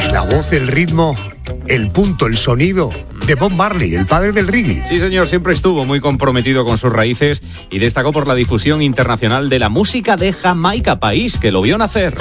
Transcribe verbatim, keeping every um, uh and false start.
La voz, el ritmo, el punto, el sonido de Bob Marley, el padre del reggae. Sí, señor, siempre estuvo muy comprometido con sus raíces y destacó por la difusión internacional de la música de Jamaica, país que lo vio nacer.